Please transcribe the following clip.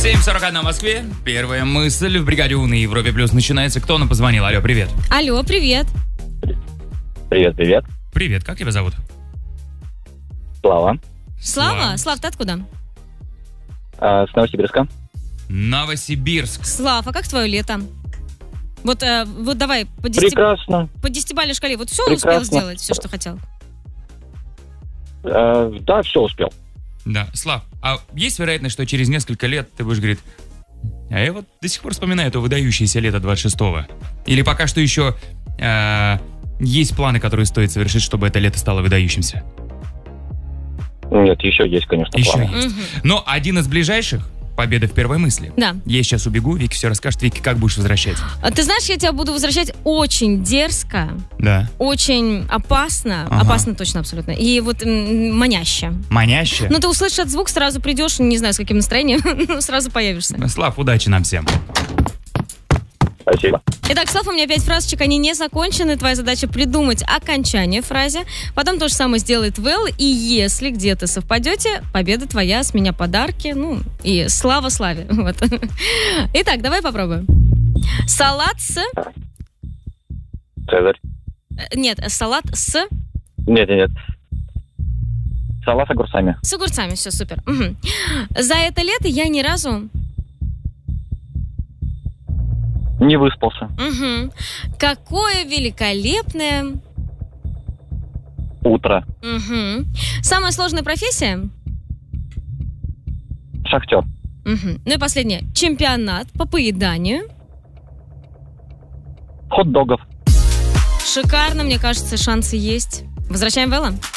7:41 в Москве. Первая мысль в бригаде У на Европе Плюс начинается. Кто нам позвонил? Алло, привет. Алло, привет. Привет. Привет, как тебя зовут? Слава. Слава? Слав, ты откуда? С Новосибирска. Новосибирск. Слав, а как твое лето? Вот давай, по Прекрасно. 10-бальной шкале. Вот все Прекрасно. успел сделать, все, что хотел? Да, все успел. Да, Слав, а есть вероятность, что через несколько лет ты будешь говорить: а я вот до сих пор вспоминаю это выдающееся лето 26-го? Или пока что еще есть планы, которые стоит совершить, чтобы это лето стало выдающимся? Нет, еще есть, конечно, Еще планы. есть. Но один из ближайших — победа в первой мысли. Да. Я сейчас убегу, Вики все расскажет. Вики, как будешь возвращать? А ты знаешь, я тебя буду возвращать очень дерзко, Да. очень опасно. Ага. Опасно точно, абсолютно. И вот маняще. Маняще? Ну, ты услышишь этот звук, сразу придешь, не знаю, с каким настроением, но сразу появишься. Слав, удачи нам всем. Спасибо. Итак, Слав, у меня 5 фразочек, они не закончены. Твоя задача придумать окончание фразе. Потом то же самое сделает Вэл. И если где-то совпадете, победа твоя, с меня подарки. Ну, и слава славе. Вот. Итак, давай попробуем. Салат с... Цезарь. Нет, салат с... Нет. Салат с огурцами. С огурцами, все, супер. Угу. За это лето я ни разу... Не выспался. Угу. Какое великолепное... Утро. Угу. Самая сложная профессия? Шахтер. Угу. Ну и последнее. Чемпионат по поеданию. Хот-догов. Шикарно, мне кажется, шансы есть. Возвращаем Вэлла.